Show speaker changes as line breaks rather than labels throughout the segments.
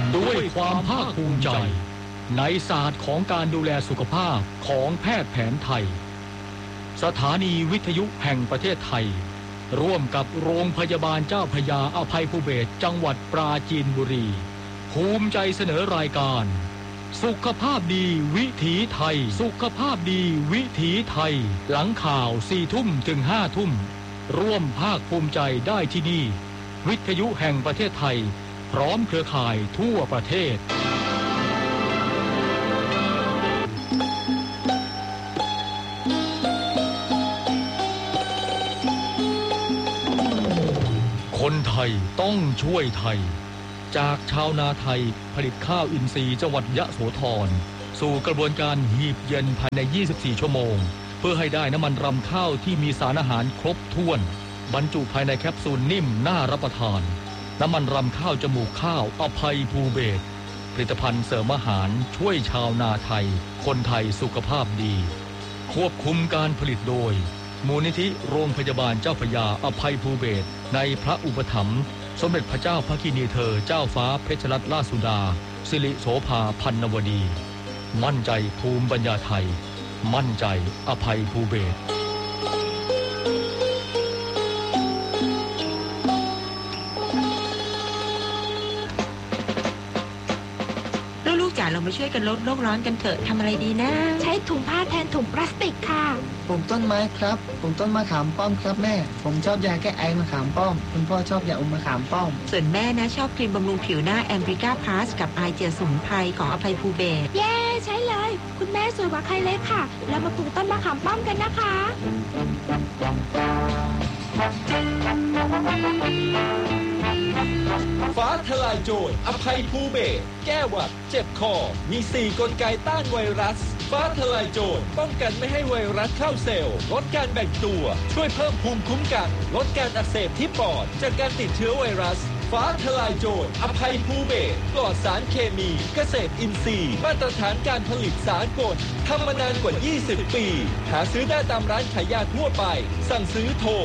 ด้วยความภาคภูมิใจในศาสตร์ของการดูแลสุขภาพของแพทย์แผนไทยสถานีวิทยุแห่งประเทศไทยร่วมกับโรงพยาบาลเจ้าพระยาอภัยภูเบศรจังหวัดปราจีนบุรีภูมิใจเสนอรายการสุขภาพดีวิถีไทยสุขภาพดีวิถีไทยหลังข่าว 4 ทุ่มถึง 5 ทุ่มร่วมภาคภูมิใจได้ที่นี่วิทยุแห่งประเทศไทยพร้อมเครือข่ายทั่วประเทศคนไทยต้องช่วยไทยจากชาวนาไทยผลิตข้าวอินทรีย์จังหวัดยะโสธรสู่กระบวนการหีบเย็นภายใน 24 ชั่วโมงเพื่อให้ได้น้ำมันรำข้าวที่มีสารอาหารครบถ้วนบรรจุภายในแคปซูลนิ่มน่ารับประทานน้ำมันรำข้าวจมูกข้าวอภัยภูเบศรผลิตภัณฑ์เสริมอาหารช่วยชาวนาไทยคนไทยสุขภาพดีควบคุมการผลิตโดยมูลนิธิโรงพยาบาลเจ้าพระยาอภัยภูเบศรในพระอุปถัมภ์สมเด็จพระเจ้าพระกินีเธอเจ้าฟ้าเพชรรัตนราชสุดาสิริโสภาพันนวดีมั่นใจภูมิปัญญาไทยมั่นใจอภัยภูเบศร
เรามาช่วยกันลดโลกร้อนกันเถอะทำอะไรดีนะ
ใช้ถุงผ้าแทนถุงพลาสติกค่ะ
ปลูกต้นไม้ครับปลูกต้นมะขามป้อมครับแม่ผมชอบยาแก้ไอมะขามป้อมคุณพ่อชอบยาอมมะขามป้อม
ส่วนแม่นะชอบครีมบำรุงผิวหน้าแอมบริก้าพลัสกับไอเจลสมุนไพรของอภัยภูเบศร
เย้ใช้เลยคุณแม่สวยกว่าใครเลยค่ะเรามาปลูกต้นมะขามป้อมกันนะคะ
ฟ้าทลายโจรอภัยภูเบศรแก้หวัดเจ็บคอมี4กลไกต้านไวรัสฟ้าทลายโจรป้องกันไม่ให้ไวรัสเข้าเซลล์ลดการแบ่งตัวช่วยเพิ่มภูมิคุ้มกันลดการอักเสบที่ปอดจากการติดเชื้อไวรัสฟ้าทลายโจรอภัยภูเบศรปลอดสารเคมีเกษตรอินทรีย์มาตรฐานการผลิตสากลทำมานานกว่า20ปีหาซื้อได้ตามร้านขายยาทั่วไปสั่งซื้อโทร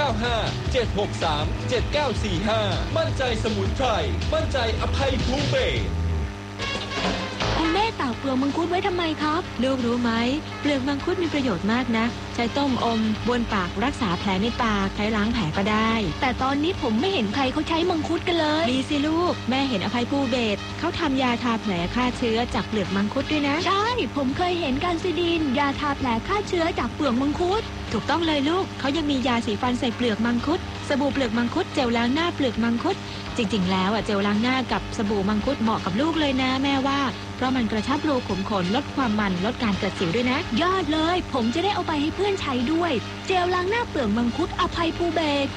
0957637945มั่นใจสมุนไพรมั่นใจอภัยภูเบศร
คุณแม่ตากเปลือกมังคุดไว้ทำไมครับ
ลูกรู้ไหมเปลือกมังคุดมีประโยชน์มากนะใช้ต้มอมบ้วนปากรักษาแผลในปากใช้ล้างแผลก็ได้
แต่ตอนนี้ผมไม่เห็นใครเขาใช้มังคุดกันเลย
มีสิลูกแม่เห็นอภัยภูเบศรเขาทำยาทาแผลฆ่าเชื้อจากเปลือกมังคุดด้วยนะ
ใช่ผมเคยเห็นกันซิดินยาทาแผลฆ่าเชื้อจากเปลือกมังคุด
ถูกต้องเลยลูกเขายังมียาสีฟันใส่เปลือกมังคุดสบู่เปลือกมังคุดเจลล้างหน้าเปลือกมังคุดจริงๆแล้วเจลล้างหน้ากับสบู่มังคุดเหมาะกับลูกเลยนะแม่ว่าเพราะมันกระชับรูขุมขนลดความมันลดการเกิดสิวด้วยนะ
ยอดเลยผมจะได้เอาไปให้เพื่อนใช้ด้วยเจลล้างหน้าเปลือกมังคุดอภัยภูเบศร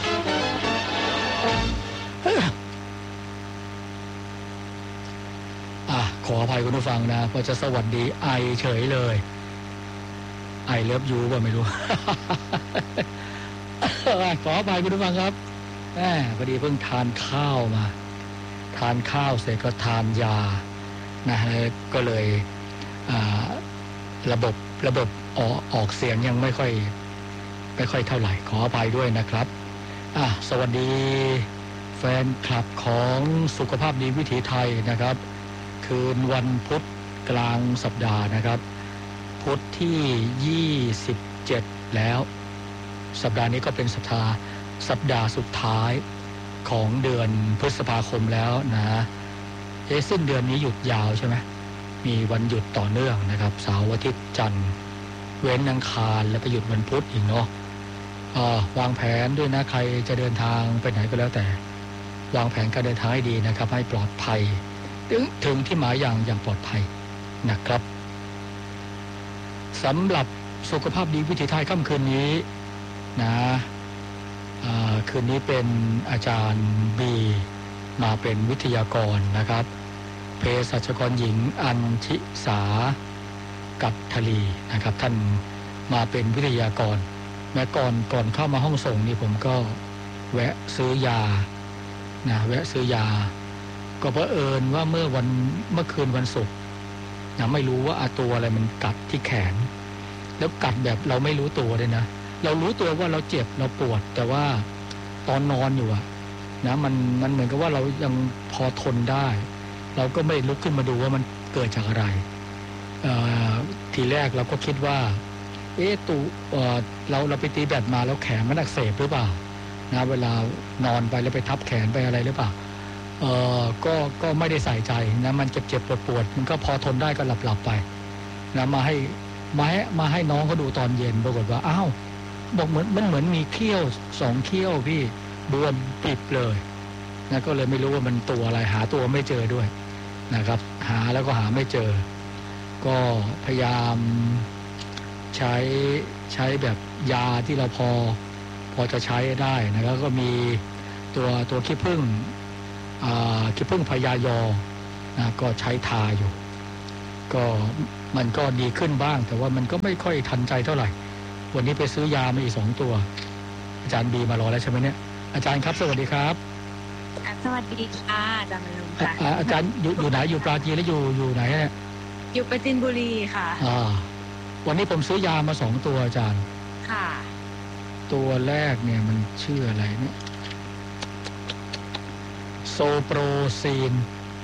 ขออภัยคุณผู้ฟังนะเพราะจะสวัสดีไอเฉยเลยไอเลิฟยูก็ไม่รู้ ขออภัยคุณผู้ฟังครับพอดีเพิ่งทานข้าวมาทานข้าวเสร็จก็ทานยานะฮะก็เลยระบบออกเสียงยังไม่ค่อยเท่าไหร่ขออภัยด้วยนะครับสวัสดีแฟนคลับของสุขภาพดีวิถีไทยนะครับคืนวันพุธกลางสัปดาห์นะครับพุธที่27แล้วสัปดาห์นี้ก็เป็นสัปดาห์สุดท้ายของเดือนพฤษภาคมแล้วนะสิ้นเดือนนี้หยุดยาวใช่ไหมมีวันหยุดต่อเนื่องนะครับเสาร์อาทิตย์จันทร์เว้นอังคารแล้วไปหยุดวันพุธอีกเนาะวางแผนด้วยนะใครจะเดินทางไปไหนก็แล้วแต่วางแผนการเดินทางให้ดีนะครับให้ปลอดภัยถึงที่หมายอย่างปลอดภัยนะครับสำหรับสุขภาพดีวิถีไทยค่ำคืนนี้นะคืนนี้เป็นอาจารย์บีมาเป็นวิทยากรนะครับเภสัชกรหญิงอัญชิสากับทลีนะครับท่านมาเป็นวิทยากรแม้ก่อนเข้ามาห้องส่งนี่ผมก็แวะซื้อยาก็เผอิญว่าเมื่อคืนวันศุกร์นะไม่รู้ว่าตัวอะไรมันกัดที่แขนแล้วกัดแบบเราไม่รู้ตัวเลยนะเรารู้ตัวว่าเราเจ็บเราปวดแต่ว่าตอนนอนอยู่นะมันเหมือนกับว่าเรายังพอทนได้เราก็ไม่ลุกขึ้นมาดูว่ามันเกิดจากอะไรทีแรกเราก็คิดว่าเราไปตีแบดมาแล้วแขนมันอักเสบหรือเปล่านะเวลานอนไปแล้วไปทับแขนไปอะไรหรือเปล่าก็ไม่ได้ใส่ใจนะมันเจ็บปวดมันก็พอทนได้ก็หลับไปนะมาให้น้องเขาดูตอนเย็นปรากฏว่าอ้าวบอกมันเหมือนมีเขี้ยว2เขี้ยวพี่บวมปิดเลยนะก็เลยไม่รู้ว่ามันตัวอะไรหาตัวไม่เจอด้วยนะครับหาแล้วก็หาไม่เจอก็พยายามใช้แบบยาที่เราพอจะใช้ได้นะครับก็มีตัวขี้ผึ้งพยายอนะก็ใช้ทาอยู่ก็มันก็ดีขึ้นบ้างแต่ว่ามันก็ไม่ค่อยทันใจเท่าไหร่วันนี้ไปซื้อยามาอีก2ตัวอาจารย์บีมารอแล้วใช่ไหมเนี่ยอาจารย์ครับสวัสดีครับ
สวัสดีค่ะอาจารย์มนุษย์ค่ะ
อาจารย์อยู่ไหนอยู่ปราจีนหรืออยู่ไหนเนี่ย
อยู่ปราจีนบุรีค่ะ
วันนี้ผมซื้อยามา2ตัวอาจารย์
ค่ะ
ตัวแรกเนี่ยมันชื่ออะไรเนี่ยโซโปรซีน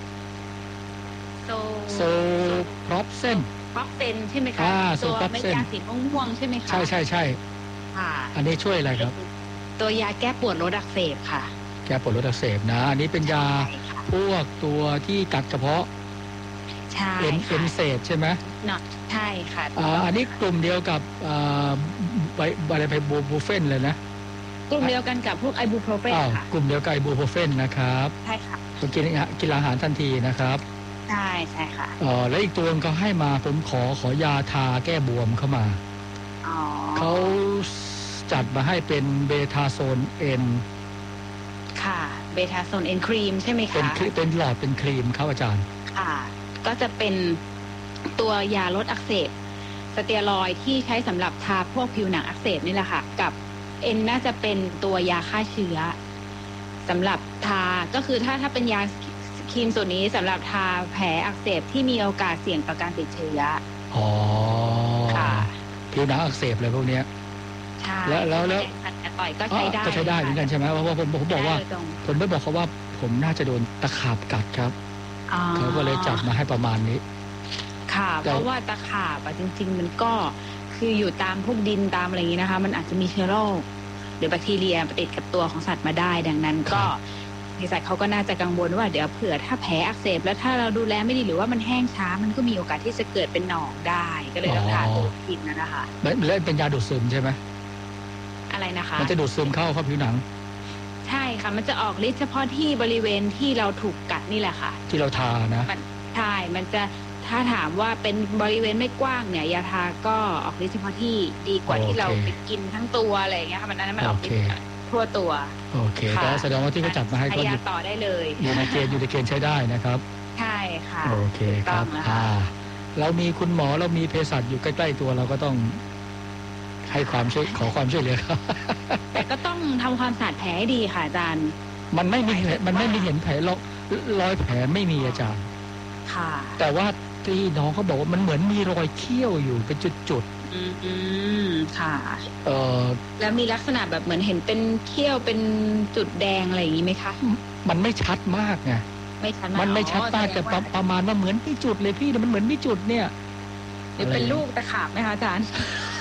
โซพร็อปเซน
ใช่ไหมคะตัวเม็ดยาสีม่วงๆใช่ไหมคะ
ใช่
ค่ะ
อันนี้ช่วยอะไรครับ
ตัวยาแก้ปวดลดอักเสบค่ะ
แก้ปวดลดอักเสบนะอันนี้เป็นยาพวกตัวที่กัดเฉพาะ
ใช่
เอ็นเซดใช่ไหม
ใช่ค่ะ
อันนี้กลุ่มเดียวกับอะไรไปบูเฟนเลยนะ
กลุ่มเดียวกันกับพวกไอบูโพรเฟนค่ะ
กลุ่มเดียวกับไอบูโพรเฟนนะครับ
ใช่ค่ะ
กินอาหารทันทีนะครับ
ใช่ค่ะ
แล้วอีกตัวก็ให้มาผมขอยาทาแก้บวมเข้ามาเขาจัดมาให้เป็นเบทาโซนเอ็น
ค่ะเบทาโซนเอ็นครีมใช่ไหมคะ
เป็นหลอดเป็นครีมครับอาจารย์
ค่ะก็จะเป็นตัวยาลดอักเสบสเตียรอยด์ที่ใช้สำหรับทาพวกผิวหนังอักเสบนี่แหละค่ะกับเอ็นน่าจะเป็นตัวยาฆ่าเชื้อสำหรับทาก็คือถ้าเป็นยาครีมตัวนี้สำหรับทาแผลอักเสบที่มีโอกาสเสี่ยงต่อการติดเชื้อค่ะ
ผิวหนังอักเสบเลยพวกนี้
ใช่
แล้ว
ต่อยก็ใช้
ได้เหมือนกันใช่ไหมเพราะว่าผมบอกว่าผมไม่บอกเขาว่าผมน่าจะโดนตะขาบกัดครับเขาก็เลยจับมาให้ประมาณนี้
ค่ะเพราะว่าตะขาบจริงๆมันก็คืออยู่ตามพวกดินตามอะไรอย่างนี้นะคะมันอาจจะมีเชื้อโรคหรือแบคทีเรียติดกับตัวของสัตว์มาได้ดังนั้นก็บริษัทเขาก็น่าจะกังวลว่าเดี๋ยวเผื่อถ้าแผลอักเสบแล้วถ้าเราดูแลไม่ดีหรือว่ามันแห้งช้ามันก็มีโอกาสที่จะเกิดเป็นหนองได้ก็เลยต้องทาตัวกินนะคะ
แล้วเป็นยาดูดซึมใช่ไหม
อะไรนะคะ
มันจะดูดซึมเข้าผิวหนัง
ใช่ค่ะมันจะออกฤทธิ์เฉพาะที่บริเวณที่เราถูกกัดนี่แหละค่ะ
ที่เราทานะ
ใช่มันจะถ้าถามว่าเป็นบริเวณไม่กว้างเนี่ยยาทาก็ออกฤทธิ์เฉพาะที่ดีกว่าที่เราไปกินทั้งตัวอะไรอย่างเงี้ยค่ะมันนั้นมันออกฤทธิ์ทั่วตัว
โอเคก็แสดงว่าที่เขาจัดมาให้ก็
ต่อได้เลย
อยู่ในเกณฑ์ใช้ได้นะครับ
ใช่ค่ะ
โอเคครับเรามีคุณหมอเรามีเภสัชอยู่ใกล้ๆตัวเราก็ต้องให้ขอความช่วยเหลือครับ
แต่ก็ต้องทำความสะอาดแผลให้ดีค่ะอาจารย์
มันไม่มีเห็นแผลรอยแผลไม่มีอาจารย์
ค่ะ
แต่ว่าที่น้องเขาบอกว่ามันเหมือนมีรอยเขี้ยวอยู่เป็นจุด
ค่ะแล้วมีลักษณะแบบเหมือนเห็นเป็นเขี้ยวเป็นจุดแดงอะไรอย่างนี้ไหมคะ
มันไม่ชัดมากไงมันไม่ชัดมากแต่ประมาณว่าเหมือนมีจุดเลยพี่มันเหมือนมีจุดเนี่ย
หรือเป็นลูกตะขาบไหมคะอาจารย์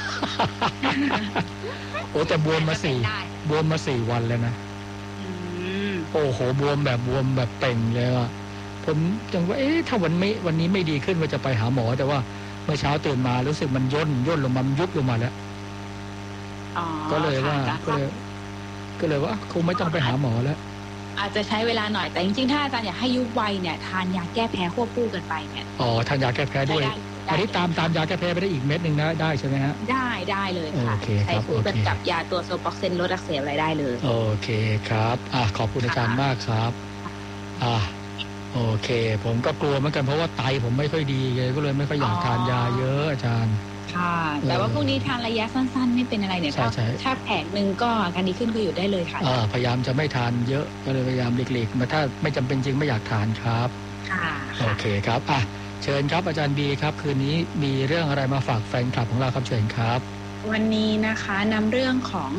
โอ้แต่บวมมา4 วันแล้วนะโอ้โหบวมแบบเป่งเลยอ่ะผมจังว่าถ้าวันนี้ไม่ดีขึ้นว่าจะไปหาหมอแต่ว่าเมื่อเช้าตื่นมารู้สึกมันย่นลงมามันยุบลงมาแล้วก็เลยว่าคงไม่ต้องไปหาหมอแล้ว
อาจจะใช้เวลาหน่อยแต่จริงๆถ้าอาจารย์อยากให้ยุบไวเนี่ยทานยาแก้แพ้ควบคู่กันไปเนี่ย
ทานยาแก้แพ้ด้วยอันนี้ตามยาแก้แพ้ไปได้อีกเม็ดนึงนะได้ใช่ไหมฮะ
ได้เลยค่ะใช้คู่กันกับยาตัวโซปอกเซนลดอักเสบอะไรได้เลย
โอเคครับขอบคุณอาจารย์มากครับโอเคผมก็กลัวเหมือนกันเพราะว่าไตผมไม่ค่อยดีเลยก็เลยไม่ค่อยอยากทานยาเยอะอาจารย์
ค่ะแต่ว่าพวกนี้ทานระยะสั้นๆไม่เป็นอะไรเนี่ยถ้าแผงนึงก็การดีขึ้นก็อยู่ได้เลยค่ะ
พยายามจะไม่ทานเยอะก็เลยพยายามหลีกๆมาถ้าไม่จำเป็นจริงไม่อยากทานครับ
ค่ะ
โอเคครับเชิญครับอาจารย์บีครับคืนนี้มีเรื่องอะไรมาฝากแฟนคลับของเราครับเชิญครับ
วันนี้นะคะนำเรื่องของ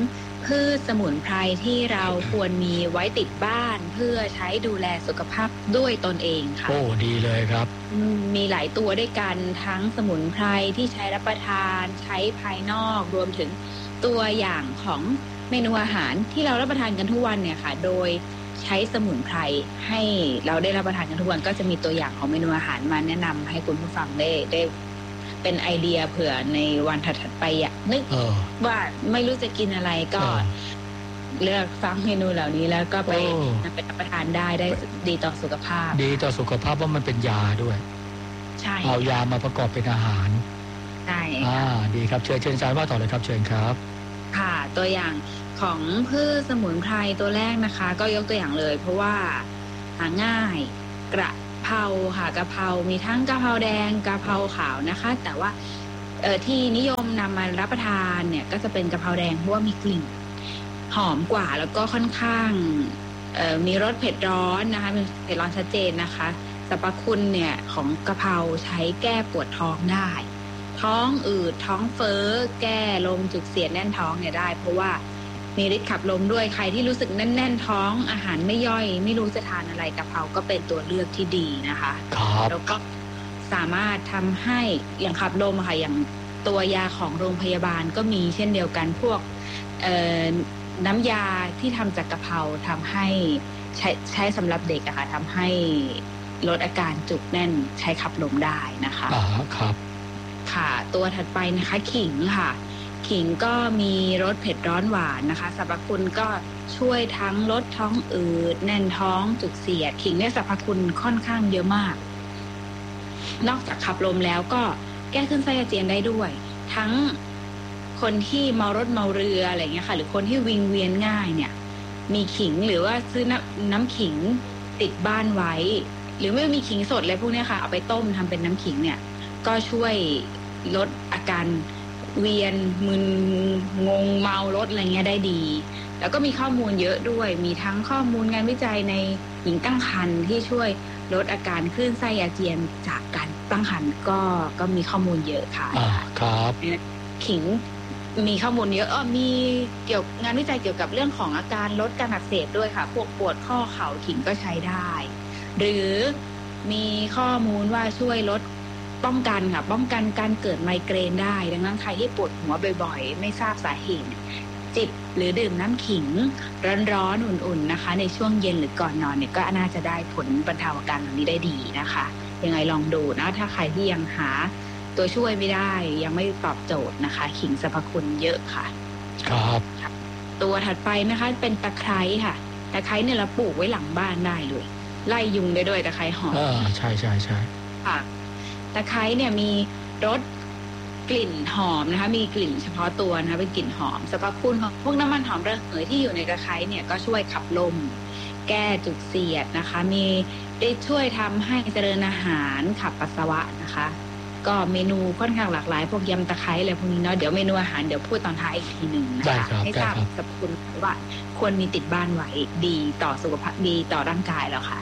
พืชสมุนไพรที่เราควรมีไว้ติดบ้านเพื่อใช้ดูแลสุขภาพด้วยตนเองค่ะ
โอ้ดีเลยครับ
มีหลายตัวด้วยกันทั้งสมุนไพรที่ใช้รับประทานใช้ภายนอกรวมถึงตัวอย่างของเมนูอาหารที่เรารับประทานกันทุกวันเนี่ยค่ะโดยใช้สมุนไพรให้เราได้รับประทานกันทุกวันก็จะมีตัวอย่างของเมนูอาหารมาแนะนำให้คุณผู้ฟังได้เป็นไอเดียเผื่อในวันถัดๆไปอยากนึกว่าไม่รู้จะกินอะไรก็เลือกฟังเมนูเหล่านี้แล้วก็ไปรับประทานได้ดีต่อสุขภาพ
ดีต่อสุขภาพเพราะมันเป็นยาด้วย
ใช่
เอายามาประกอบเป็นอาหาร
ใช่
ดีครับเชิญอาจารย์ว่าต่อเลยครับเชิญครับ
ค่ะตัวอย่างของพืชสมุนไพรตัวแรกนะคะก็ยกตัวอย่างเลยเพราะว่าหาง่ายกระเพราค่ะกะเพรามีทั้งกะเพราแดงกะเพราขาวนะคะแต่ว่าที่นิยมนำมารับประทานเนี่ยก็จะเป็นกะเพราแดงเพราะว่ามีกลิ่นหอมกว่าแล้วก็ค่อนข้างมีรสเผ็ดร้อนนะคะมีเผ็ดร้อนชัดเจนนะคะสรรพคุณเนี่ยของกะเพราใช้แก้ปวดท้องได้ท้องอืดท้องเฟ้อแก้ลมจุกเสียดแน่นท้องเนี่ยได้เพราะว่ามีฤทธิ์ขับลมด้วยใครที่รู้สึกแน่นๆท้องอาหารไม่ย่อยไม่รู้จะทานอะไรกะเพราก็เป็นตัวเลือกที่ดีนะคะแล้วก็สามารถทำให้อย่างขับลมค่ะอย่างตัวยาของโรงพยาบาลก็มีเช่นเดียวกันพวกน้ำยาที่ทำจากกะเพราทำให้ใช้สำหรับเด็กอะค่ะทำให้ลดอาการจุกแน่นใช้ขับลมได้นะคะ
ครับ
ค่ะตัวถัดไปนะคะขิงค่ะขิงก็มีรสเผ็ดร้อนหวานนะคะสรรพคุณก็ช่วยทั้งลดท้องอืดแน่นท้องจุกเสียดขิงเนี่ยสรรพคุณค่อนข้างเยอะมากนอกจากขับลมแล้วก็แก้ขึ้นไส้อาเจียนได้ด้วยทั้งคนที่เมารถเมาเรืออะไรเงี้ยค่ะหรือคนที่วิงเวียนง่ายเนี่ยมีขิงหรือว่าซื้อน้ำขิงติดบ้านไว้หรือไม่มีขิงสดเลยพวกนี้ค่ะเอาไปต้มทำเป็นน้ำขิงเนี่ยก็ช่วยลดอาการเวียนมึนงงเมารถอะไรเงี้ยได้ดีแล้วก็มีข้อมูลเยอะด้วยมีทั้งข้อมูลงานวิจัยในหญิงตั้งครรภ์ที่ช่วยลดอาการคลื่นไส้อาเจียนจากการตั้งครรภ์ก็มีข้อมูลเยอะค่ะ
ครับ
ขิงมีข้อมูลเยอะมีเกี่ยวงานวิจัยเกี่ยวกับเรื่องของอาการลดการอักเสบด้วยค่ะพวกปวดข้อเข่าขิงก็ใช้ได้หรือมีข้อมูลว่าช่วยลดป้องกันค่ะป้องกันการเกิดไมเกรนได้ดังนั้นใครที่ปวดหัวบ่อยๆไม่ทราบสาเหตุจิบหรือดื่มน้ำขิงร้อนๆอุ่นๆนะคะในช่วงเย็นหรือก่อนนอนเนี่ยก็น่าจะได้ผลบรรเทาอาการเหล่านี้ได้ดีนะคะยังไงลองดูนะถ้าใครที่ยังหาตัวช่วยไม่ได้ยังไม่ตอบโจทย์นะคะขิงสรรพคุณเยอะค่ะ
ครับ
ตัวถัดไปนะคะเป็นตะไคร้ค่ะตะไคร้เนี่ยเราปลูกไว้หลังบ้านได้เลยไล่ยุงได้ด้วยตะไคร้หอม
ใช่
ค่ะตะไคร้เนี่ยมีรสกลิ่นหอมนะคะมีกลิ่นเฉพาะตัวนะคะเป็นกลิ่นหอมสรรพคุณของพวกน้ำมันหอมระเหยที่อยู่ในตะไคร้เนี่ยก็ช่วยขับลมแก้จุกเสียดนะคะมีได้ช่วยทำให้เจริญอาหารขับปัสสาวะนะคะก็เมนูค่อนข้างหลากหลายพวกยำตะไคร้อะไรพวกนี้เนาะเดี๋ยวเมนูอาหารเดี๋ยวพูดตอนท้ายอีกทีหนึ่งนะคะให้ทราบสรรพคุณว่าควรมีติดบ้านไว้ดีต่อสุขภาพดีต่อร่างกายแล้วค่ะ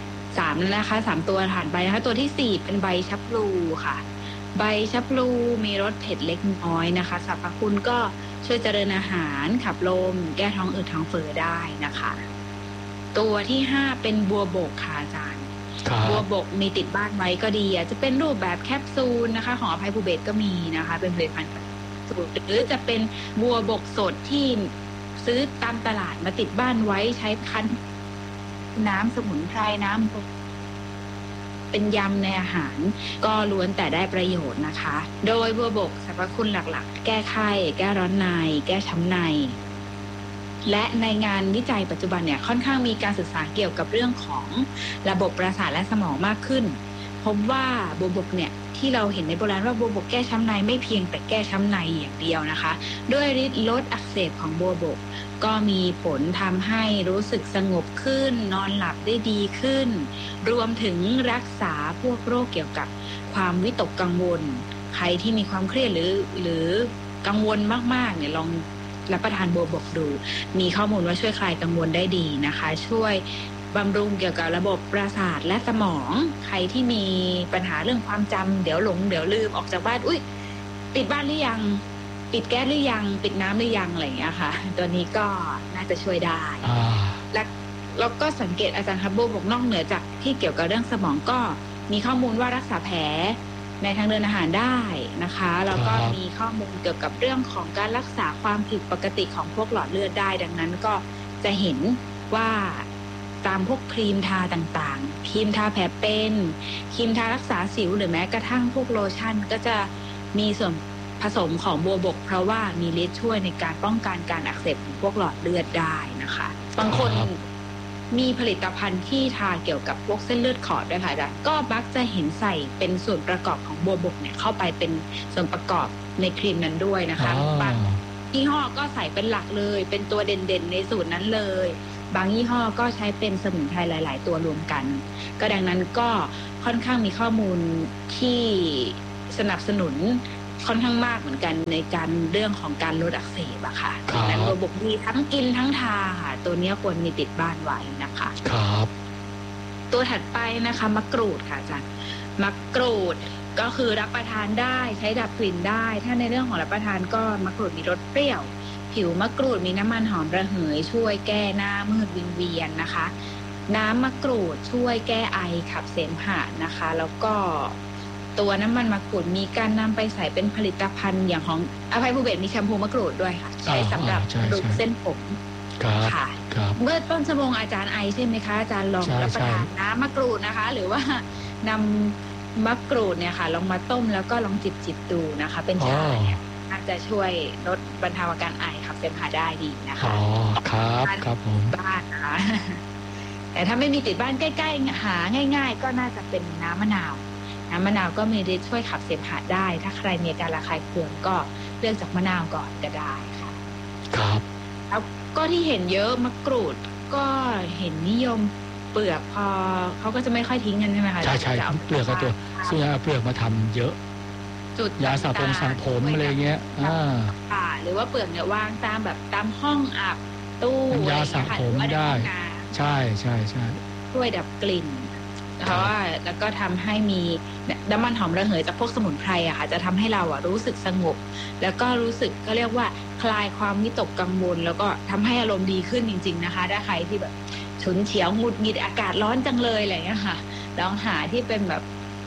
3แล้วนะคะ3ตัวผ่านไปนะคะตัวที่4เป็นใบชะพลูค่ะใบชะพลูมีรสเผ็ดเล็กน้อยนะคะสรรพคุณก็ช่วยเจริญอาหารขับลมแก้ท้องอืดท้องเฟ้อได้นะคะตัวที่5เป็นบัวบกค่ะอาจารย์บัวบกมีติดบ้านไว้ก็ดีจะเป็นรูปแบบแคปซูลนะคะของอภัยภูเบศก็มีนะคะเป็นผลิตภัณฑ์สูตรหรือจะเป็นบัวบกสดที่ซื้อตามตลาดมาติดบ้านไว้ใช้คั้นน้ำสมุนไพรน้ำเป็นยำในอาหารก็ล้วนแต่ได้ประโยชน์นะคะโดยบัวบกสรรพคุณหลักๆแก้ไข้แก้ร้อนในแก้ช้ำในและในงานวิจัยปัจจุบันเนี่ยค่อนข้างมีการศึกษาเกี่ยวกับเรื่องของระบบประสาทและสมองมากขึ้นพบว่าบัวบกเนี่ยที่เราเห็นในโบราณว่าบัวบกแก้ช้ำในไม่เพียงแต่แก้ช้ำในอย่างเดียวนะคะด้วยฤทธิ์ลดอักเสบของบัวบกก็มีผลทำให้รู้สึกสงบขึ้นนอนหลับได้ดีขึ้นรวมถึงรักษาพวกโรคเกี่ยวกับความวิตกกังวลใครที่มีความเครียดหรือกังวลมากๆเนี่ยลองรับประทานบัวบกดูมีข้อมูลว่าช่วยคลายกังวลได้ดีนะคะช่วยบำรุงเกี่ยวกับระบบประสาทและสมองใครที่มีปัญหาเรื่องความจำเดี๋ยวหลงเดี๋ยวลืมออกจากบ้านติดบ้านหรือยังปิดแก๊สหรือยังปิดน้ำหรือยังอะไรอย่างเงี้ยค่ะตัวนี้ก็น่าจะช่วยได้แล้วก็สังเกตอาจารย์ฮับโบบอกนอกเหนือจากที่เกี่ยวกับเรื่องสมองก็มีข้อมูลว่ารักษาแผลในทางเดินอาหารได้นะคะแล้วก็มีข้อมูลเกี่ยวกับเรื่องของการรักษาความผิดปกติของพวกหลอดเลือดได้ดังนั้นก็จะเห็นว่าตามพวกครีมทาต่างๆครีมทาแผลเป็นครีมทารักษาสิวหรือแม้กระทั่งพวกโลชั่นก็จะมีส่วนผสมของบัวบกเพราะว่ามีฤทธิ์ช่วยในการป้องกันการอักเสบของพวกหลอดเลือดได้นะคะบางคนมีผลิตภัณฑ์ที่ทาเกี่ยวกับพวกเส้นเลือดขอดด้วยค่ะอาจารย์ก็มักจะเห็นใส่เป็นส่วนประกอบของบัวบกเนี่ยเข้าไปเป็นส่วนประกอบในครีมนั้นด้วยนะคะบางยี่ห้อก็ใส่เป็นหลักเลยเป็นตัวเด่นๆในสูตรนั้นเลยบางยี่ห้อก็ใช้เป็นสมุนไพรหลายๆตัวรวมกันก็ดังนั้นก็ค่อนข้างมีข้อมูลที่สนับสนุนค่อนข้างมากเหมือนกันในการเรื่องของการลดอักเสบอะค่ะดังนั้นบัวบกดีทั้งกินทั้งทาค่ะตัวนี้ควรมีติดบ้านไว้นะคะ
ครับ
ตัวถัดไปนะคะมะกรูดค่ะอาจารย์มะกรูดก็คือรับประทานได้ใช้ดับกลิ่นได้ถ้าในเรื่องของรับประทานก็มะกรูดมีรสเปรี้ยวผิวมะกรูดมีน้ำมันหอมระเหยช่วยแก้หน้ามืดวิงเวียนนะคะน้ำมะกรูดช่วยแก้ไอขับเสมหะนะคะแล้วก็ตัวน้ำมันมะกรูดมีการนำไปใส่เป็นผลิตภัณฑ์อย่างของอภัยภูเบศมีแชมพูมะกรูดด้วยค่ะใช้สำหรับดูเส้นผมค่ะเมื่อต้นชั่วโมงอาจารย์ไอใช่ไหมคะอาจารย์ลองรับประทานน้ำมะกรูดนะคะหรือว่านำมะกรูดเนี่ยค่ะลองมาต้มแล้วก็ลองจิบดูนะคะเป็นชาเนี่ยอาจจะช่วยลดบรรเทาอาการไอขับเสมหะได้ดีนะคะ
ครับผม
บ้านนะคะแต่ถ้าไม่มีติดบ้านใกล้ๆหาง่ายๆก็น่าจะเป็นน้ำมะนาวก็มีฤทธิ์ช่วยขับเสมหะได้ถ้าใครมีอาการระคายเคืองก็เลือกจากมะนาวก่อนก็ได้ค่ะ
ครับ
แล้วก็ที่เห็นเยอะมะกรูดก็เห็นนิยมเปลือกพอเขาก็จะไม่ค่อยทิ้งกันใช่ไหมคะ
ใช่เปลือกก็ตัวซึ่งเอาเปลือกมาทำเยอะยาสระผมอะไรเงี้ย
หรือว่าเปลือกเนี่ยวางตามแบบตามห้องอาบตู้
ยาสระผมได้ใช่
ช่วยดับกลิ่นเพราะว่าแล้วก็ทำให้มีน้ำมันหอมระเหยจากพวกสมุนไพรอะค่ะจะทำให้เราอะรู้สึกสงบแล้วก็รู้สึกก็เรียกว่าคลายความวิตกกังวลแล้วก็ทำให้อารมณ์ดีขึ้นจริงๆนะคะถ้าใครที่แบบฉุนเฉียวหงุดหงิดอากาศร้อนจังเลยอะไรอย่างเงี้ยค่ะลองหาที่เป็นแบบ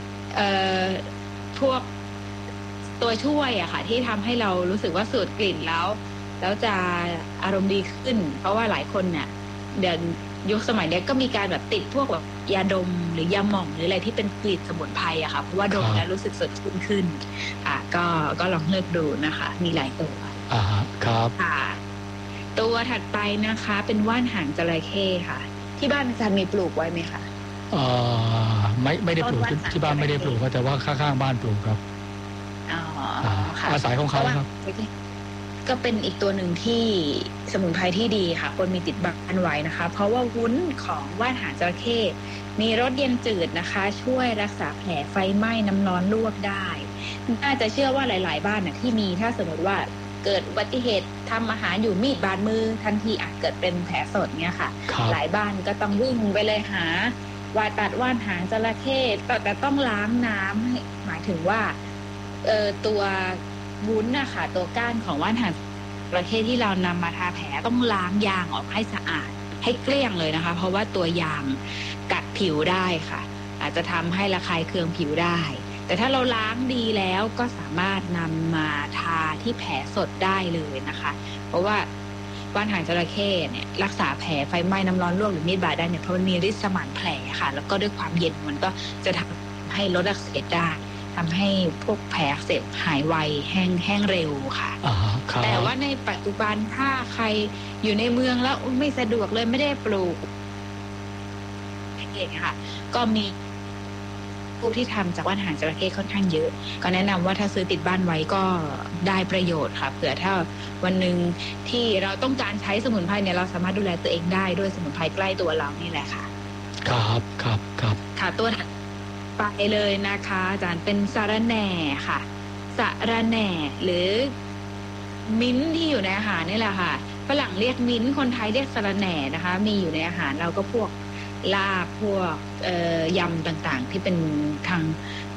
พวกตัวช่วยอะค่ะที่ทำให้เรารู้สึกว่าสูดกลิ่นแล้วจะอารมณ์ดีขึ้นเพราะว่าหลายคนเนี่ยเดี๋ยวยุคสมัยนี้ก็มีการแบบติดพวกแบบยาดมหรือยาหม่องหรืออะไรที่เป็นกลิ่นสมุนไพรอะค่ะเพราะว่าดมแล้วรู้สึกสดชื่นขึ้นก็ลองเลือกดูนะคะมีหลายตัว
ครับ
ค่ะตัวถัดไปนะคะเป็นว่านหางจระเข้ค่ะที่บ้านอาจารย์มีปลูกไว้ไหมคะ
ไม่ได้ปลูกที่บ้านไม่ได้ปลูกแต่ว่าข้างๆบ้านปลูกครับอาศัยของเขาครับ
ก็เป็นอีกตัวหนึ่งที่สมุนไพรที่ดีค่ะควรมีติดบ้านไว้นะคะเพราะว่าวุ้นของว่านหางจระเข้มีรสเย็นจืดนะคะช่วยรักษาแผลไฟไหม้น้ำร้อนลวกได้น่าจะเชื่อว่าหลายๆบ้านน่ะที่มีถ้าสมมติว่าเกิดอุบัติเหตุทำอาหารอยู่มีดบาดมือทันทีอาจเกิดเป็นแผลสดเนี่ยค่ะหลายบ้านก็ต้องวิ่งไปเลยหาวาตัดว่านหางจระเข้แต่ต้องล้างน้ำให้หมายถึงว่าตัววุ้นนะคะตัวก้านของว่านหางจระเข้ที่เรานำมาทาแผลต้องล้างยางออกให้สะอาดให้เกลี้ยงเลยนะคะเพราะว่าตัวยางกัดผิวได้ค่ะอาจจะทำให้ระคายเคืองผิวได้แต่ถ้าเราล้างดีแล้วก็สามารถนำมาทาที่แผลสดได้เลยนะคะเพราะว่าว่านหางจระเข้เนี่ยรักษาแผลไฟไหม้น้ำร้อนลวกหรือมีดบาดได้เนี่ยเพราะมันมีฤทธิ์สมานแผลค่ะแล้วก็ด้วยความเย็นมันก็จะทำให้ลดอักเสบได้ทำให้พวกแผลอักเสบหายไวแห้งเร็วค่ะแต่ว่าในปัจจุบันถ้าใครอยู่ในเมืองแล้วไม่สะดวกเลยไม่ได้ปลูกเองค่ะก็มีผู้ที่ทำจากว่านหางจระเข้ค่อนข้างเยอะก็แนะนำว่าถ้าซื้อติดบ้านไว้ก็ได้ประโยชน์ค่ะเผื่อถ้าวันหนึ่งที่เราต้องการใช้สมุนไพรเนี่ยเราสามารถดูแลตัวเองได้ด้วยสมุนไพรใกล้ตัวเรานี่แหละค่ะ
ครับ
ค่ะตัวถัดไปเลยนะคะอาจารย์เป็นสะระแหน่ค่ะสะระแหน่หรือมิ้นท์ที่อยู่ในอาหารนี่แหละค่ะฝรั่งเรียกมิ้นท์คนไทยเรียกสะระแหน่นะคะมีอยู่ในอาหารเราก็พวกลาบพวกยำต่างๆที่เป็นทาง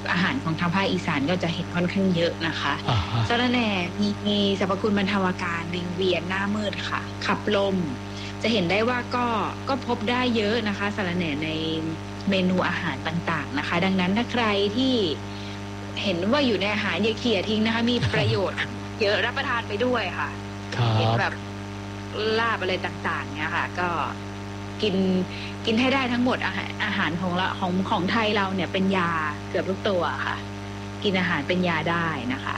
อาหารของทางภาคอีสานก็จะเห็นค่อนข้างเยอะนะคะสะระแหน่มีสรรพคุณบรรเทาอาการวิงเวียนหน้ามืดค่ะขับลมจะเห็นได้ว่าก็พบได้เยอะนะคะสะระแหน่ในเมนูอาหารต่างๆนะคะดังนั้นถ้าใครที่เห็นว่าอยู่ในอาหารอย่าเขี่ยทิ้งนะคะมีประโยชน์เยอะรับประทานไปด้วยค่ะเห็นแบบลาบอะไรต่างๆเนี่ยค่ะก็กินให้ได้ทั้งหมดอาหารของไทยเราเนี่ยเป็นยาเกือบทุกตัวค่ะกินอาหารเป็นยาได้นะคะ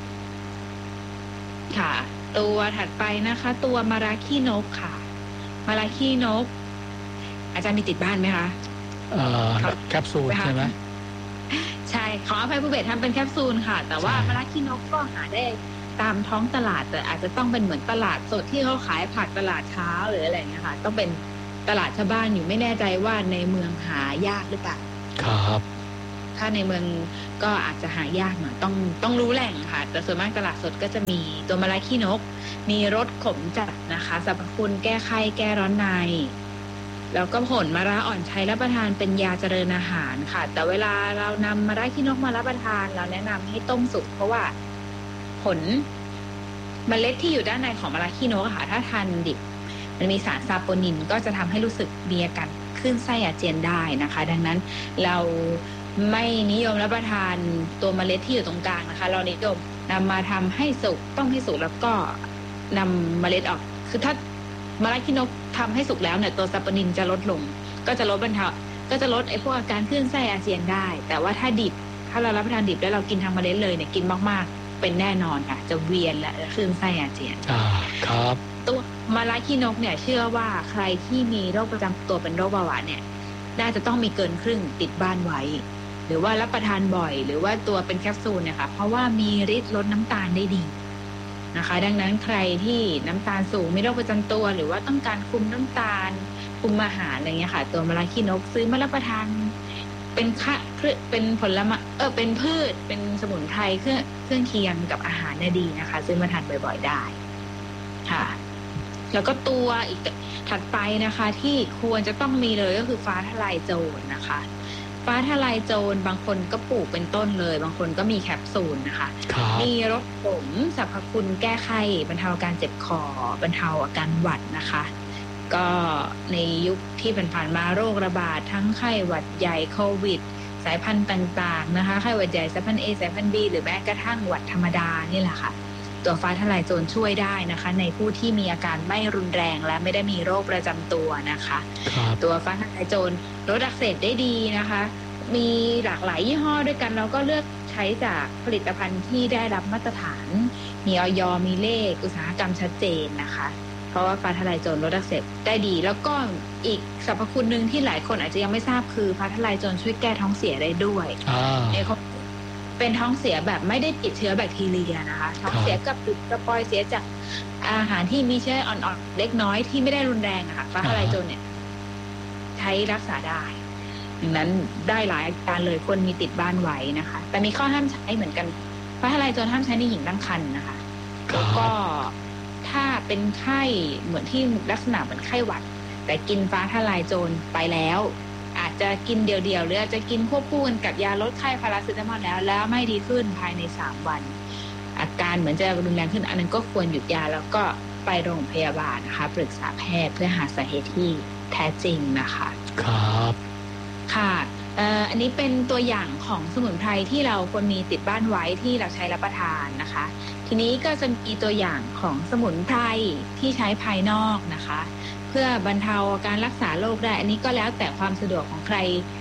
ค่ะตัวถัดไปนะคะตัวมะระขี้นกค่ะมะระขี้นกอาจารย์มีติดบ้านไหมคะ
แคปซูลใช่ไหม
ใช่ขออภัยผู้เบสทำเป็นแคปซูลค่ะแต่ว่ามะระขี้นกก็หาได้ตามท้องตลาดแต่อาจจะต้องเป็นเหมือนตลาดสดที่เขาขายผักตลาดเช้าหรืออะไรอย่างเงี้ยค่ะต้องเป็นตลาดชาวบ้านอยู่ไม่แน่ใจว่าในเมืองหายากหรือเปล่า
ครับ
ถ้าในเมืองก็อาจจะหายากหน่อยต้องรู้แหล่งค่ะแต่ส่วนมากตลาดสดก็จะมีตัวมะระขี้นกมีรสขมจัดนะคะสรรพคุณแก้ไข้แก้ร้อนในแล้วก็ผลมะระอ่อนใช้รับประทานเป็นยาเจริญอาหารค่ะแต่เวลาเรานำมะระขี้นกมารับประทานเราแนะนำให้ต้มสุกเพราะว่าผลเมล็ดที่อยู่ด้านในของมะระขี้นกค่ะถ้าทานดิบมันมีสารซาโปนินก็จะทำให้รู้สึกมีอาการคลื่นไส้อาเจียนได้นะคะดังนั้นเราไม่นิยมรับประทานตัวเมล็ดที่อยู่ตรงกลางนะคะเรานิยมนำมาทำให้สุกต้มให้สุกแล้วก็นำเมล็ดออกคือถ้ามะระขี้นกทำให้สุกแล้วเนี่ยตัวซาโปนินจะลดลงก็จะลดบรรเทาก็จะลดไอ้พวกอาการคลื่นไส้อาเจียนได้แต่ว่าถ้าดิบถ้าเรารับประทานดิบแล้วเรากินทางเมล็ดเลยเนี่ยกินมากๆเป็นแน่นอนค่ะจะเวียนและคลื่นไส้อาเจียน
ครับ
ตัวมะระขี้นกเนี่ยเชื่อว่าใครที่มีโรคประจำตัวเป็นโรคเบาหวานเนี่ยน่าจะต้องมีเกินครึ่งติดบ้านไว้หรือว่ารับประทานบ่อยหรือว่าตัวเป็นแคปซูลเนี่ยค่ะเพราะว่ามีฤทธิ์ลดน้ำตาลได้ดีนะคะดังนั้นใครที่น้ำตาลสูงมีโรคประจำตัวหรือว่าต้องการคุมน้ำตาลคุมอาหารอะไรเงี้ยค่ะตัวมะระขี้นกซื้อมารับประทานเป็นผลไม้เป็นพืชเป็นสมุนไพรเครื่องเคียงกับอาหารได้ดีนะคะซื้อมาทานบ่อยๆได้ค่ะแล้วก็ตัวอีกถัดไปนะคะที่ควรจะต้องมีเลยก็คือฟ้าทะลายโจรนะคะฟ้าทะลายโจรบางคนก็ปลูกเป็นต้นเลยบางคนก็มีแคปซูลนะคะมีรสขมสรรพคุณแก้ไข้บรรเทาอาการเจ็บคอบรรเทาอาการหวัดนะคะก็ในยุคที่ผ่านมาโรคระบาดทั้งไข้หวัดใหญ่โควิดสายพันธุ์ต่างๆนะคะไข้หวัดใหญ่สายพันธุ์ A สายพันธุ์ B หรือแม้กระทั่งหวัดธรรมดานี่แหละค่ะตัวฟ้าทะลายโจรช่วยได้นะคะในผู้ที่มีอาการไม่รุนแรงและไม่ได้มีโรคประจำตัวนะคะตัวฟ้าทะลายโจรลดอักเสบได้ดีนะคะมีหลากหลายยี่ห้อด้วยกันเราก็เลือกใช้จากผลิตภัณฑ์ที่ได้รับมาตรฐานมีอย.มีเลขอุตสาหกรรมชัดเจนนะคะเพราะว่าฟ้าทะลายโจรลดอักเสบได้ดีแล้วก็อีกสรรพคุณหนึ่งที่หลายคนอาจจะยังไม่ทราบคือฟ้าทะลายโจรช่วยแก้ท้องเสียได้ด้วยเป็นท้องเสียแบบไม่ได้ติดเชื้อแบคทีเรียนะคะท้องเสียกับกระปอยเสียจากอาหารที่มีเชื้ออ่อนๆเล็กน้อยที่ไม่ได้รุนแรงอะค่ะฟ้าทะลายโจรเนี่ยใช้รักษาได้ดังนั้นได้หลายอาการเลยคนมีติดบ้านไว้นะคะแต่มีข้อห้ามใช้เหมือนกันฟ้าทะลายโจรห้ามใช้ในหญิงตั้งครรภ์นะคะแล้วก็ถ้าเป็นไข้เหมือนที่ลักษณะเหมือนไข้หวัดแต่กินฟ้าทะลายโจรไปแล้วอาจจะกินเดี่ยวๆหรืออาจจะกินควบคู่กันกับยาลดไข้พาราเซตามอลแล้วไม่ดีขึ้นภายใน3วันอาการเหมือนจะรุนแรงขึ้นอันนั้นก็ควรหยุดยาแล้วก็ไปโรงพยาบาลนะคะปรึกษาแพทย์เพื่อหาสาเหตุที่แท้จริงนะคะ
ครับ
ค่ะอันนี้เป็นตัวอย่างของสมุนไพรที่เราควรมีติดบ้านไว้ที่เราใช้รับประทานนะคะทีนี้ก็จะมีตัวอย่างของสมุนไพรที่ใช้ภายนอกนะคะเพื่อบรรเทาการรักษาโรคได้อันนี้ก็แล้วแต่ความสะดวกของใคร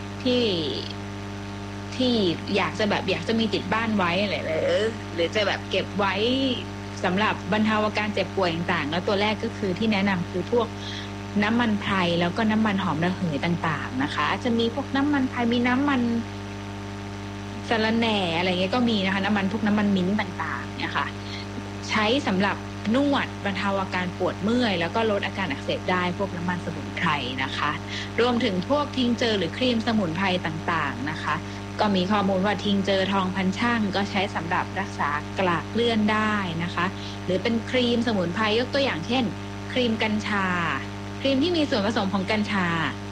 ที่อยากจะมีติดบ้านไว้อะไรหรือจะแบบเก็บไว้สำหรับบรรเทาอาการเจ็บป่วยต่างๆแล้วตัวแรกก็คือที่แนะนำคือพวกน้ำมันไพรแล้วก็น้ำมันหอมระเหยต่างๆนะคะจะมีพวกน้ำมันไพรมีน้ำมันสะระแหน่อะไรเงี้ยก็มีนะคะพวกน้ำมันมิ้นท์ต่างๆเนี่ยค่ะใช้สำหรับนวดบรรเทาอาการปวดเมื่อยแล้วก็ลดอาการอักเสบได้พวกน้ำมันสมุนไพรนะคะรวมถึงพวกทิงเจอร์หรือครีมสมุนไพรต่างๆนะคะก็มีข้อมูลว่าทิงเจอร์ทองพันช่างก็ใช้สำหรับรักษากลากเลื่อนได้นะคะหรือเป็นครีมสมุนไพรยกตัวอย่างเช่นครีมกัญชาครีมที่มีส่วนผสมของกัญชา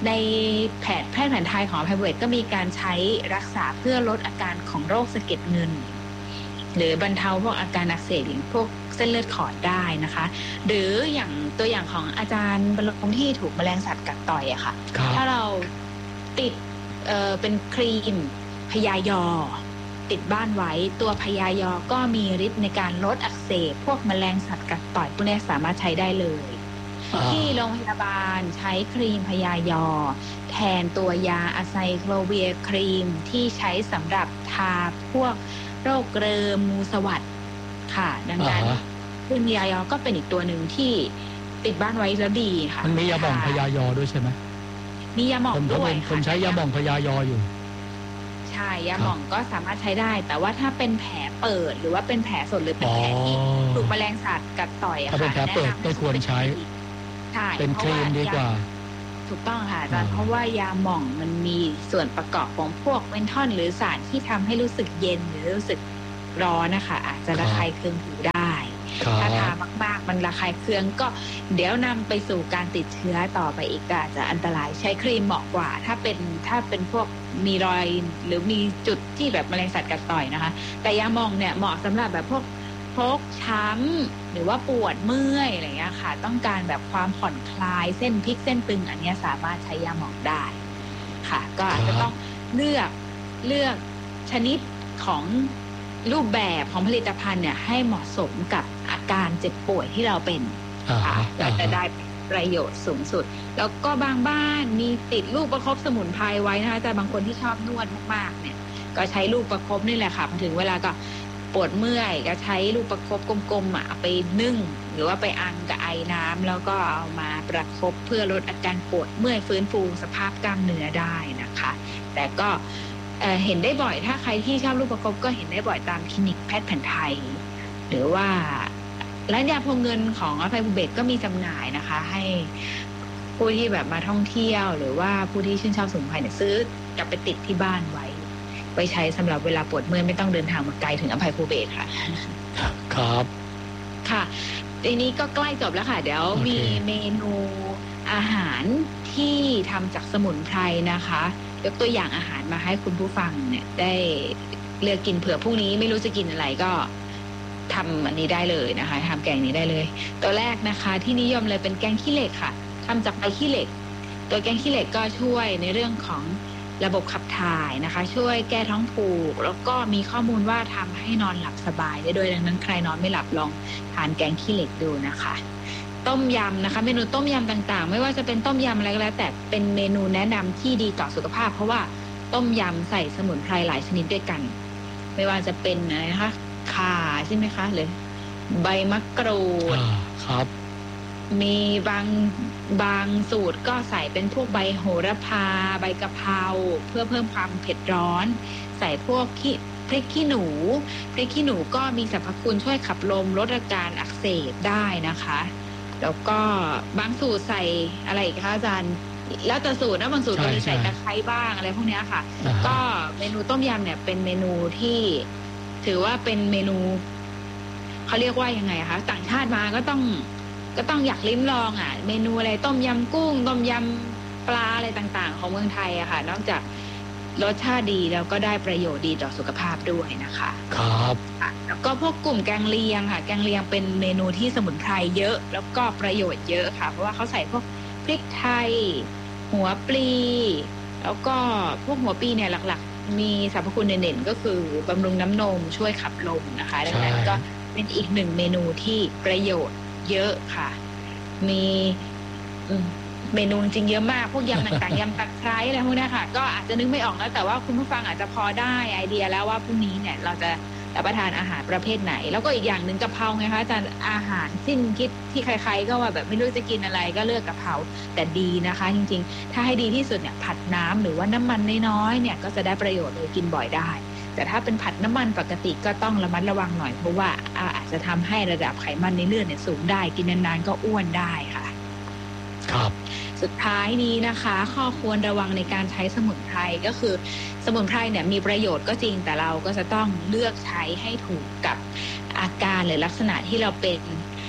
ในแพทย์แผนไทยของอภัยภูเบศรก็มีการใช้รักษาเพื่อลดอาการของโรคสะเก็ดเงินหรือบรรเทาพวกอาการอักเสบอย่างพวกเส้นเลือดขอดได้นะคะหรืออย่างตัวอย่างของอาจารย์บรรลงที่ถูกแมลงสัตว์กัดต่อยอะค่ะถ้าเราติดเป็นครีมพยายอติดบ้านไว้ตัวพยายอก็มีฤทธิ์ในการลดอักเสบพวกแมลงสัตว์กัดต่อยพวกนี้สามารถใช้ได้เลยที่โรงพยาบาลใช้ครีมพยายอแทนตัวยาอะไซโคลเวียครีมที่ใช้สำหรับทาพวกโรคเริมงูสวัสด์ค่ะดังนั้นครีมพยายอก็เป็นอีกตัวหนึ่งที่ติดบ้านไว้แล้วดีค่ะ
มันมียาหม่องพยายอด้วยใช่ไหม
มียาหม่องด้วย
ผมใช้ยาหม่องพยายออยู่
ใช่ยาหม่องก็สามารถใช้ได้แต่ว่าถ้าเป็นแผลเปิดหรือว่าเป็นแผลสดหรือเป็นแผลที่ถูกแมลงสัตว์กัดต่อยอะค่ะ
ถ้าเป็นแผลเปิดไม่ควรใช้
ใช่
เป็นครีมดีกว่า
ถูกต้องค่ะอาจารย์เพราะว่ายาหม่องมันมีส่วนประกอบของพวกเมนทอลหรือสารที่ทำให้รู้สึกเย็นหรือรู้สึกร้อนนะคะอาจจะระคายเคืองผิวได้ถ้าทามากๆมันระคายเคืองก็เดี๋ยวนำไปสู่การติดเชื้อต่อไปอีกอาจจะอันตรายใช้ครีมเหมาะกว่าถ้าเป็นพวกมีรอยหรือมีจุดที่แบบแมลงสัตว์กัดต่อยนะคะแต่ยาหม่องเนี่ยเหมาะสำหรับแบบพวกพกช้ำหรือว่าปวดเมื่อยอะไรอย่างเงี้ยค่ะต้องการแบบความผ่อนคลายเส้นพลิกเส้นตึงอันนี้สามารถใช้ยาหม่องได้ค่ะก็อาจจะต้องเลือกชนิดของรูปแบบของผลิตภัณฑ์เนี่ยให้เหมาะสมกับอาการเจ็บป่วยที่เราเป็นก็จะได้ประโยชน์สูงสุดแล้วก็บางบ้านมีติดลูกประคบสมุนไพรไว้นะคะแต่บางคนที่ชอบนวดมากๆเนี่ยก็ใช้ลูกประคบนี่แหละค่ะพอถึงเวลาก็ปวดเมื่อยก็ใช้ลูกประคบกลมๆไปนึ่งหรือว่าไปอังกับไอ้น้ำแล้วก็เอามาประคบเพื่อลดอาการปวดเมื่อยฟื้นฟูสภาพกล้ามเนื้อได้นะคะแต่ก็เห็นได้บ่อยถ้าใครที่ชอบลูกประคบก็เห็นได้บ่อยตามคลินิกแพทย์แผนไทยหรือว่าร้านยาพงเงินของอภัยภูเบศรก็มีจำหน่ายนะคะให้ผู้ที่แบบมาท่องเที่ยวหรือว่าผู้ที่ชื่นชอบสมุนไพรเนี่ยซื้อกลับไปติดที่บ้านไว้ไปใช้สำหรับเวลาปวดเมื่อยไม่ต้องเดินทางมาไกลถึงอภัยภูเบศรค่ะ
ครับ
ค่ะทีนี้ก็ใกล้จบแล้วค่ะเดี๋ยวมีเมนูอาหารที่ทำจากสมุนไพรนะคะยกตัวอย่างอาหารมาให้คุณผู้ฟังเนี่ยได้เลือกกินเผื่อพรุ่งนี้ไม่รู้จะกินอะไรก็ทำอันนี้ได้เลยนะคะทำแกงนี้ได้เลยตัวแรกนะคะที่นิยมเลยเป็นแกงขี้เหล็กค่ะทำจากใบขี้เหล็กตัวแกงขี้เหล็กก็ช่วยในเรื่องของระบบขับถ่ายนะคะช่วยแก้ท้องผูกแล้วก็มีข้อมูลว่าทำให้นอนหลับสบายได้ด้วยดังนั้นใครนอนไม่หลับลองทานแกงขี้เหล็กดูนะคะต้มยำนะคะเมนูต้มยำต่างๆไม่ว่าจะเป็นต้มยำอะไรก็แล้วแต่เป็นเมนูแนะนำที่ดีต่อสุขภาพเพราะว่าต้มยำใส่สมุนไพรหลายชนิดด้วยกันไม่ว่าจะเป็นอะไรนะคะข่าใช่ไหมคะหรือใบมะกรูด
ครับ
มีบางสูตรก็ใส่เป็นพวกใบโหระพาใบกะเพราเพื่อเพิ่มความเผ็ดร้อนใส่พวกพริกขี้หนูก็มีสรรพคุณช่วยขับลมลดอาการอักเสบได้นะคะแล้วก็บางสูตรใส่อะไรอีกคะอาจารย์แล้วแต่สูตรนะบางสูตรก็มีใส่ตะไคร้บ้างอะไรพวกนี้ค่ะก็เมนูต้มยำเนี่ยเป็นเมนูที่ถือว่าเป็นเมนูเขาเรียกว่ายังไงคะต่างชาติมาก็ต้องอยากลิ้มลองเมนูอะไรต้มยำกุ้งต้มยำปลาอะไรต่างๆของเมืองไทยอะค่ะนอกจากรสชาติดีแล้วก็ได้ประโยชน์ดีต่อสุขภาพด้วยนะคะ
ครับ
แล้วก็พวกกลุ่มแกงเลียงค่ะแกงเลียงเป็นเมนูที่สมุนไพรเยอะแล้วก็ประโยชน์เยอะค่ะเพราะว่าเขาใส่พวกพริกไทยหัวปลีแล้วก็พวกหัวปลีเนี่ยหลักๆมีสรรพคุณเด่นๆก็คือบำรุงน้ำนมช่วยขับลมนะคะดังนั้นก็เป็นอีกหนึ่งเมนูที่ประโยชน์เยอะค่ะมีเมนูจริงเยอะมากพวกยำต่างๆ ยำตะไคร้อะไรพวกนี้ค่ะก็อาจจะนึกไม่ออกแล้วแต่ว่าคุณผู้ฟังอาจจะพอได้ไอเดียแล้วว่าพรุ่งนี้เนี่ยเราจะรับประทานอาหารประเภทไหนแล้วก็อีกอย่างหนึ่งกะเพราไงคะอาจารย์อาหารสิ้นคิดที่ใครๆก็ว่าแบบไม่รู้จะกินอะไรก็เลือกกะเพราแต่ดีนะคะจริงๆถ้าให้ดีที่สุดเนี่ยผัดน้ำหรือว่าน้ำมันน้อยๆเนี่ยก็จะได้ประโยชน์เลยกินบ่อยได้แต่ถ้าเป็นผัดน้ำมันปกติก็ต้องระมัดระวังหน่อยเพราะว่าอาจจะทำให้ระดับไขมันในเลือดเนี่ยสูงได้กินนานๆก็อ้วนได้ค่ะ
ครับ
สุดท้ายนี้นะคะข้อควรระวังในการใช้สมุนไพรก็คือสมุนไพรเนี่ยมีประโยชน์ก็จริงแต่เราก็จะต้องเลือกใช้ให้ถูกกับอาการหรือลักษณะที่เราเป็น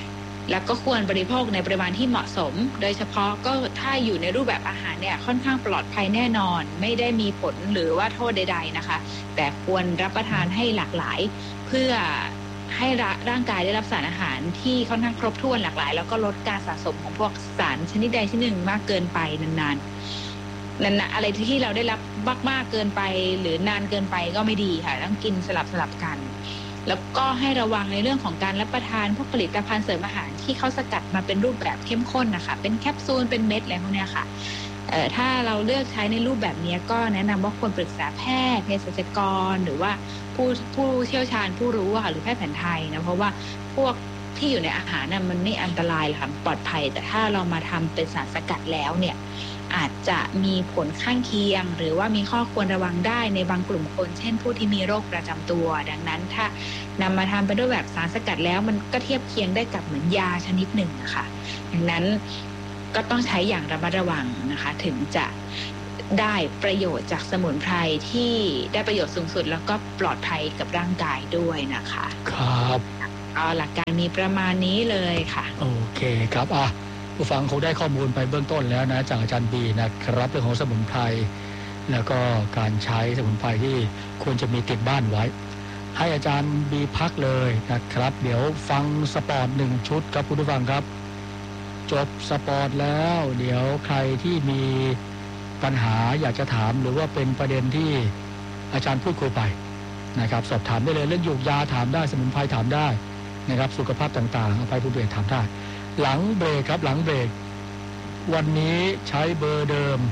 แล้วก็ควรบริโภคในปริมาณที่เหมาะสมโดยเฉพาะก็ถ้าอยู่ในรูปแบบอาหารเนี่ยค่อนข้างปลอดภัยแน่นอนไม่ได้มีผลหรือว่าโทษใดๆนะคะแต่ควรรับประทานให้หลากหลายเพื่อให้ร่างกายได้รับสารอาหารที่ค่อนข้างครบถ้วนหลากหลายแล้วก็ลดการสะสมของพวกสารชนิดใดชนิดหนึ่งมากเกินไปนานอะไรที่เราได้รับมากๆเกินไปหรือนานเกินไปก็ไม่ดีค่ะต้องกินสลับกันแล้วก็ให้ระวังในเรื่องของการรับประทานพวกผลิตภัณฑ์เสริมอาหารที่เขาสกัดมาเป็นรูปแบบเข้มข้นนะคะเป็นแคปซูลเป็นเม็ดอะไรพวกนี้ค่ะถ้าเราเลือกใช้ในรูปแบบนี้ก็แนะนำว่าควรปรึกษาแพทย์เภสัชกรหรือว่าผู้เชี่ยวชาญผู้รู้ค่ะหรือแพทย์แผนไทยนะเพราะว่าพวกที่อยู่ในอาหารน่ะมันไม่อันตรายหรอกค่ะปลอดภัยแต่ถ้าเรามาทำเป็นสารสกัดแล้วเนี่ยอาจจะมีผลข้างเคียงหรือว่ามีข้อควรระวังได้ในบางกลุ่มคนเช่นผู้ที่มีโรคประจำตัวดังนั้นถ้านำมาทำเป็นรูปแบบสารสกัดแล้วมันก็เทียบเคียงได้กับเหมือนยาชนิดหนึ่งนะคะดังนั้นก็ต้องใช้อย่างระมัดระวังนะคะถึงจะได้ประโยชน์จากสมุนไพรที่ได้ประโยชน์สูงสุดแล้วก็ปลอดภัยกับร่างกายด้วยนะคะ
ครับ
หลักการมีประมาณนี้เลยค่ะ
โอเคครับผู้ฟังคงได้ข้อมูลไปเบื้องต้นแล้วนะจากอาจารย์บีนะครับเรื่องของสมุนไพรแล้วก็การใช้สมุนไพรที่ควรจะมีติดบ้านไว้ให้อาจารย์บีพักเลยนะครับเดี๋ยวฟังสปอร์ต1ชุดครับคุณผู้ฟังครับจบสปอร์ตแล้วเดี๋ยวใครที่มีปัญหาอยากจะถามหรือว่าเป็นประเด็นที่อาจารย์พูดคุยไปนะครับสอบถามได้เลยเรื่องยูกยาถามได้สมุนไพรถามได้นะครับสุขภาพต่างๆอภัยภูเบศถามได้หลังเบรกครับหลังเบรกวันนี้ใช้เบอร์เดิม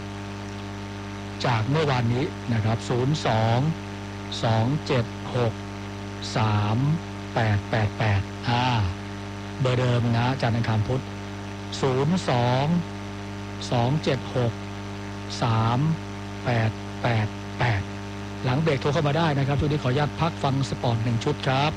จากเมื่อวานนี้นะครับ02-276-3888เบอร์เดิมนะจันทร์อังคารพุธ02-276-3888หลังเบรกโทรเข้ามาได้นะครับช่วงนี้ขออนุญาตพักฟังสปอร์ต1ชุดครับ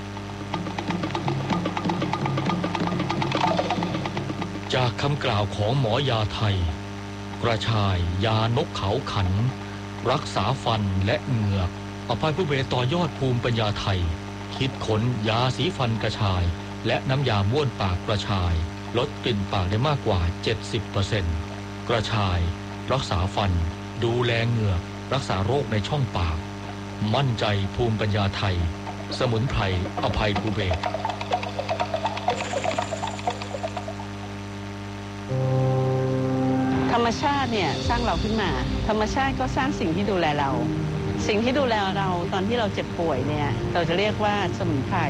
จากคำกล่าวของหมอยาไทยกระชายยานกเขาขันรักษาฟันและเหงือกอภัยภูเบศต่อยอดภูมิปัญญาไทยคิดค้นยาสีฟันกระชายและน้ำยาบ้วนปากกระชายลดกลิ่นปากได้มากกว่า 70% กระชายรักษาฟันดูแลเหงือกรักษาโรคในช่องปากมั่นใจภูมิปัญญาไทยสมุนไพรอภัยภูเบศ
ธรรมชาติเนี่ยสร้างเราขึ้นมาธรรมชาติก็สร้างสิ่งที่ดูแลเราสิ่งที่ดูแลเราตอนที่เราเจ็บป่วยเนี่ยเราจะเรียกว่าสมุนไพร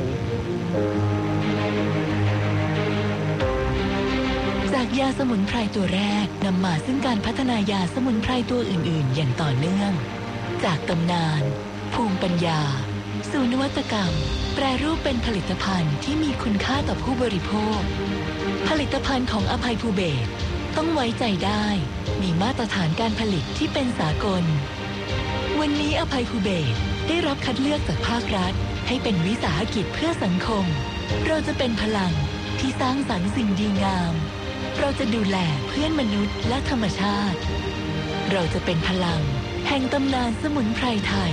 จากยาสมุนไพรตัวแรกนำมาซึ่งการพัฒนายาสมุนไพรตัวอื่นๆอย่างต่อเนื่องจากตำนานภูมิปัญญาสู่นวัตกรรมแปรรูปเป็นผลิตภัณฑ์ที่มีคุณค่าต่อผู้บริโภคผลิตภัณฑ์ของอภัยภูเบศรต้องไว้ใจได้มีมาตรฐานการผลิตที่เป็นสากลวันนี้อภัยภูเบศรได้รับคัดเลือกจากภาครัฐให้เป็นวิสาหกิจเพื่อสังคมเราจะเป็นพลังที่สร้างสรรค์สิ่งดีงามเราจะดูแลเพื่อนมนุษย์และธรรมชาติเราจะเป็นพลังแห่งตำนานสมุนไพรไทย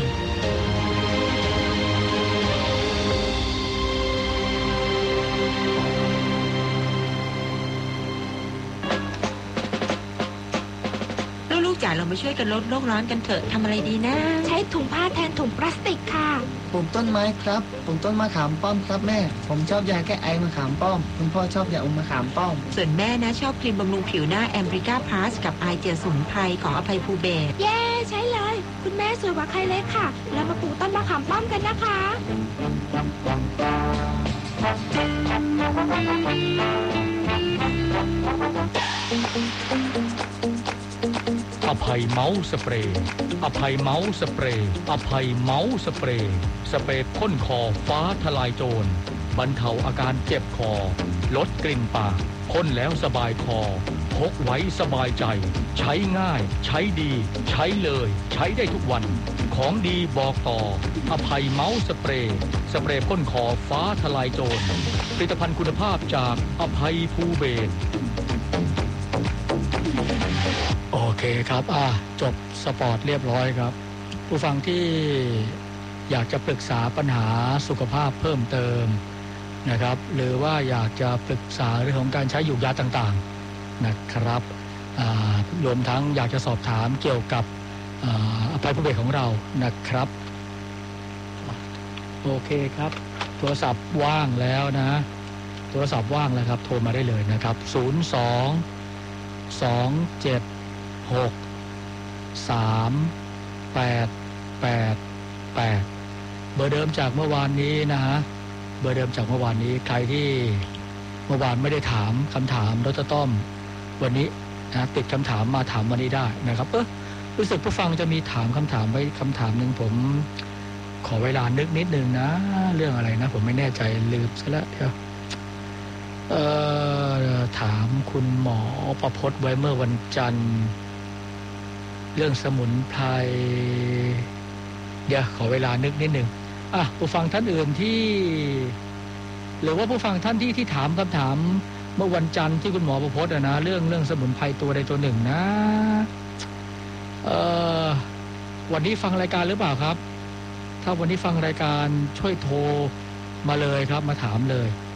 จ๋าเรามาช่วยกันลดโลกร้อนกันเถอะทำอะไรดีนะใช้ถุงผ้าแทนถุงพลาสติกค่ะ
ปลูกต้นไม้ครับปลูกต้นมะขามป้อมครับแม่ผมชอบยาแก้ไอมะขามป้อมคุณพ่อชอบยาอมมะขามป้อม
ส่วนแม่นะชอบครีมบำรุงผิวหน้าแอมริกาพลัสกับไอเจลสมุนไพรของอภัยภูเบศร
เย้ใช่เลยคุณแม่สวยกว่าใครเลยค่ะเรามาปลูกต้นมะขามป้อมกันนะคะ
อภัยเมาส์สเปรย์อภัยเมาส์สเปรย์อภัยเมาส์สเปรย์สเปรย์พ่นคอฟ้าทลายโจรบรรเทาอาการเจ็บคอลดกลิ่นปากพ่นแล้วสบายคอพกไว้สบายใจใช้ง่ายใช้ดีใช้เลยใช้ได้ทุกวันของดีบอกต่ออภัยเมาส์สเปรย์สเปรย์พ่นคอฟ้าทลายโจรผลิตภัณฑ์คุณภาพจากอภัยภูเบศรโอเคครับจบสปอร์ตเรียบร้อยครับผู้ฟังที่อยากจะปรึกษาปัญหาสุขภาพเพิ่มเติมนะครับ หรือว่าอยากจะปรึกษาเรื่องของการใช้ยูกยาต่างๆนะครับรวมทั้งอยากจะสอบถามเกี่ยวกับอภัยภูเบศของเรานะครับโอเคครับโทรศัพท์ว่างแล้วนะโทรศัพท์ว่างแล้วครับโทรมาได้เลยนะครับ02-276-3888เบอร์เดิมจากเมื่อวานนี้นะฮะเบอร์เดิมจากเมื่อวานนี้ใครที่เมื่อวานไม่ได้ถามคำถามดร.ต้อมวันนี้นะติดคำถามมาถามวันนี้ได้นะครับรู้สึกผู้ฟังจะมีถามคำถามไว้คำถามหนึ่งผมขอเวลานึกนิดนึงนะเรื่องอะไรนะผมไม่แน่ใจลืมซะแล้วเดี๋ยวถามคุณหมอประพจน์ไว้เมื่อวันจันทร์เรื่องสมุนไพรเดี๋ยวขอเวลานึกนิดนึงผู้ฟังท่านอื่นที่หรือว่าผู้ฟังท่านที่ถามคำถามเมื่อวันจันทร์ที่คุณหมอประพจน์นะเรื่องสมุนไพรตัวใดตัวหนึ่งนะวันนี้ฟังรายการหรือเปล่าครับถ้าวันนี้ฟังรายการช่วยโทรมาเลยครับมาถามเลย